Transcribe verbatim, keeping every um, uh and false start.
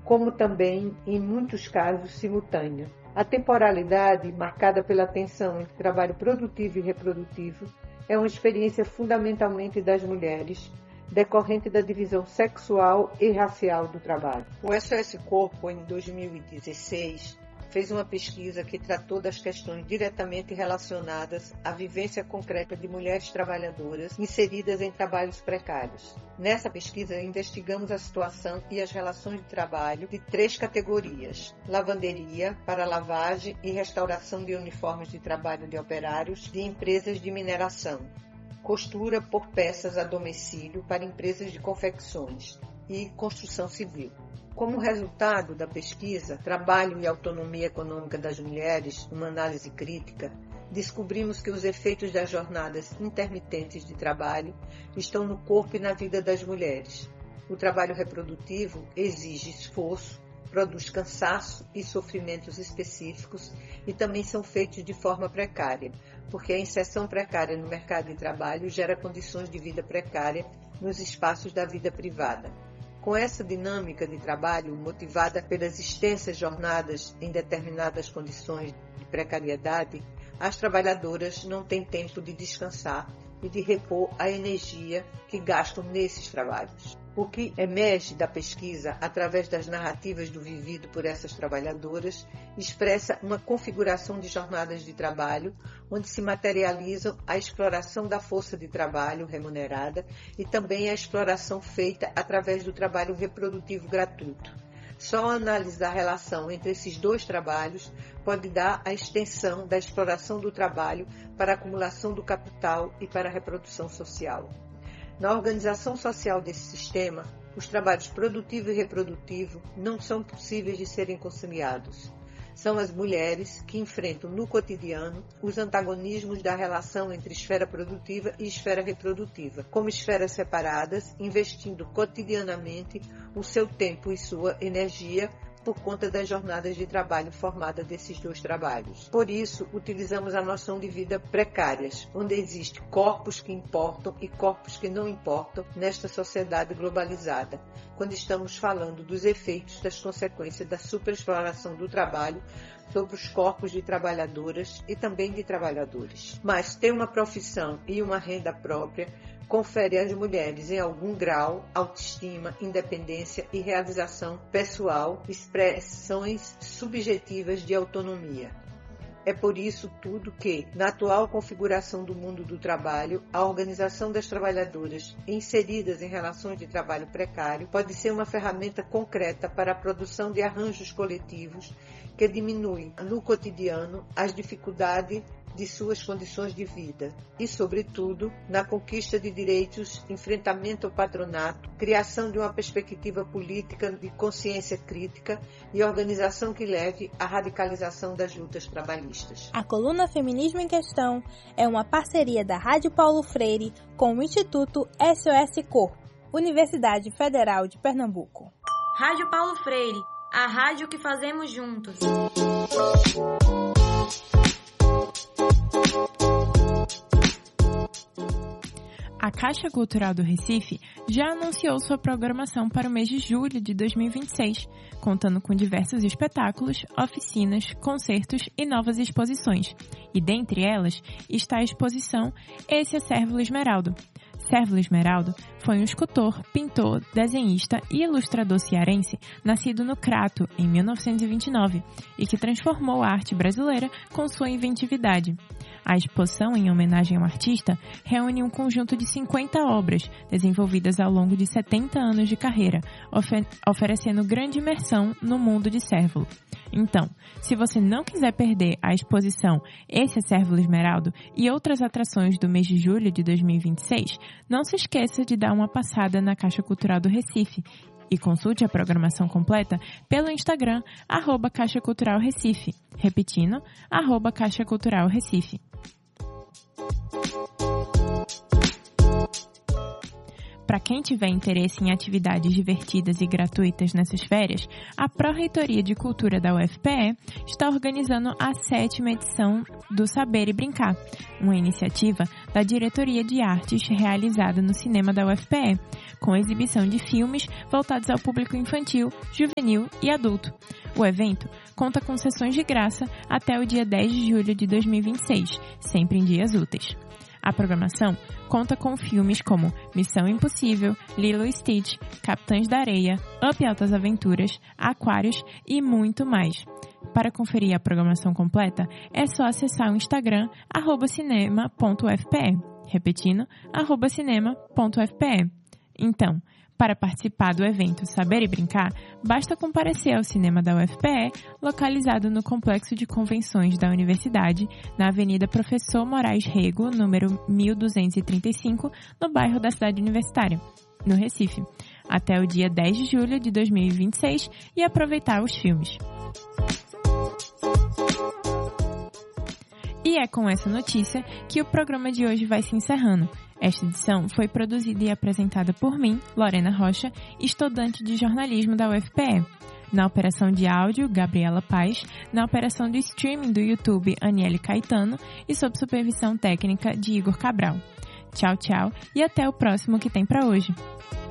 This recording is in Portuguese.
como também, em muitos casos, simultânea. A temporalidade, marcada pela tensão entre trabalho produtivo e reprodutivo, é uma experiência fundamentalmente das mulheres, decorrente da divisão sexual e racial do trabalho. O S O S Corpo, em dois mil e dezesseis, fez uma pesquisa que tratou das questões diretamente relacionadas à vivência concreta de mulheres trabalhadoras inseridas em trabalhos precários. Nessa pesquisa, investigamos a situação e as relações de trabalho de três categorias: lavanderia, para lavagem e restauração de uniformes de trabalho de operários de empresas de mineração, costura por peças a domicílio para empresas de confecções e construção civil. Como resultado da pesquisa Trabalho e Autonomia Econômica das Mulheres, uma análise crítica, descobrimos que os efeitos das jornadas intermitentes de trabalho estão no corpo e na vida das mulheres. O trabalho reprodutivo exige esforço, produz cansaço e sofrimentos específicos e também são feitos de forma precária, porque a inserção precária no mercado de trabalho gera condições de vida precária nos espaços da vida privada. Com essa dinâmica de trabalho, motivada pelas extensas jornadas em determinadas condições de precariedade, as trabalhadoras não têm tempo de descansar e de repor a energia que gastam nesses trabalhos. O que emerge da pesquisa, através das narrativas do vivido por essas trabalhadoras, expressa uma configuração de jornadas de trabalho, onde se materializam a exploração da força de trabalho remunerada e também a exploração feita através do trabalho reprodutivo gratuito. Só analisar a relação entre esses dois trabalhos pode dar a extensão da exploração do trabalho para a acumulação do capital e para a reprodução social. Na organização social desse sistema, os trabalhos produtivo e reprodutivo não são possíveis de serem conciliados. São as mulheres que enfrentam no cotidiano os antagonismos da relação entre esfera produtiva e esfera reprodutiva, como esferas separadas, investindo cotidianamente o seu tempo e sua energia por conta das jornadas de trabalho formadas desses dois trabalhos. Por isso, utilizamos a noção de vida precárias, onde existem corpos que importam e corpos que não importam nesta sociedade globalizada, quando estamos falando dos efeitos das consequências da superexploração do trabalho sobre os corpos de trabalhadoras e também de trabalhadores. Mas ter uma profissão e uma renda própria confere às mulheres, em algum grau, autoestima, independência e realização pessoal, expressões subjetivas de autonomia. É por isso tudo que, na atual configuração do mundo do trabalho, a organização das trabalhadoras inseridas em relações de trabalho precário pode ser uma ferramenta concreta para a produção de arranjos coletivos que diminuem, no cotidiano, as dificuldades de suas condições de vida e, sobretudo, na conquista de direitos, enfrentamento ao patronato, criação de uma perspectiva política de consciência crítica e organização que leve à radicalização das lutas trabalhistas. A coluna Feminismo em Questão é uma parceria da Rádio Paulo Freire com o Instituto S O S Corpo, Universidade Federal de Pernambuco. Rádio Paulo Freire, a rádio que fazemos juntos. A Caixa Cultural do Recife já anunciou sua programação para o mês de julho de dois mil e vinte e seis, contando com diversos espetáculos, oficinas, concertos e novas exposições. E dentre elas está a exposição Esse é Cérvulo Esmeraldo. Cérvulo Esmeraldo foi um escultor, pintor, desenhista e ilustrador cearense nascido no Crato em mil novecentos e vinte e nove e que transformou a arte brasileira com sua inventividade. A exposição, em homenagem ao artista, reúne um conjunto de cinquenta obras desenvolvidas ao longo de setenta anos de carreira, ofer- oferecendo grande imersão no mundo de Cérvulo. Então, se você não quiser perder a exposição Esse é Cérvulo Esmeraldo e outras atrações do mês de julho de dois mil e vinte e seis, não se esqueça de dar uma passada na Caixa Cultural do Recife e consulte a programação completa pelo Instagram, arroba Caixa Cultural Recife. Repetindo, arroba Caixa Cultural Recife. Para quem tiver interesse em atividades divertidas e gratuitas nessas férias, a Pró-Reitoria de Cultura da U F P E está organizando a sétima edição do Saber e Brincar, uma iniciativa da Diretoria de Artes realizada no cinema da U F P E, com exibição de filmes voltados ao público infantil, juvenil e adulto. O evento conta com sessões de graça até o dia dez de julho de dois mil e vinte e seis, sempre em dias úteis. A programação conta com filmes como Missão Impossível, Lilo e Stitch, Capitães da Areia, Up Altas Aventuras, Aquários e muito mais. Para conferir a programação completa, é só acessar o Instagram arroba cinema ponto u f p e, repetindo, arroba cinema ponto u f p e. Então, para participar do evento Saber e Brincar, basta comparecer ao cinema da U F P E, localizado no Complexo de Convenções da Universidade, na Avenida Professor Moraes Rego, número mil duzentos e trinta e cinco, no bairro da Cidade Universitária, no Recife, até o dia dez de julho de dois mil e vinte e seis e aproveitar os filmes. E é com essa notícia que o programa de hoje vai se encerrando. Esta edição foi produzida e apresentada por mim, Lorena Rocha, estudante de jornalismo da U F P E. Na operação de áudio, Gabriela Paz. Na operação do streaming do YouTube, Aniele Caetano. E sob supervisão técnica de Igor Cabral. Tchau, tchau e até o próximo que tem pra hoje.